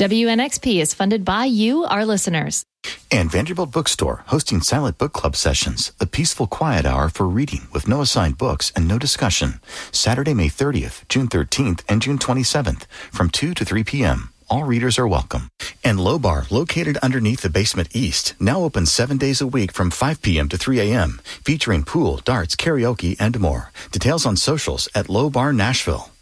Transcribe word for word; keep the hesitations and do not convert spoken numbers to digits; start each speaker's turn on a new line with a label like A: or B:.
A: W N X P is funded by you, our listeners.
B: And Vanderbilt Bookstore, hosting silent book club sessions, a peaceful quiet hour for reading with no assigned books and no discussion. Saturday, May thirtieth, June thirteenth, and June twenty-seventh from two to three p.m. All readers are welcome. And Low Bar, located underneath the Basement East, now open seven days a week from five p.m. to three a.m., featuring pool, darts, karaoke, and more. Details on socials at Low Bar Nashville.